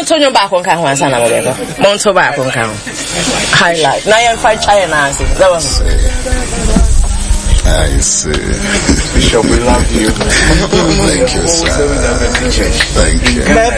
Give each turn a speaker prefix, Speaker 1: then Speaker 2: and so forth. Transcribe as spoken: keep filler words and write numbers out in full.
Speaker 1: turn your back on Kawan Sana, whatever. Monto back on Kawan. Highlight. Now you're fight China. That was.
Speaker 2: I see.
Speaker 3: Bishop, we love you.
Speaker 2: Thank you, sir. Thank you.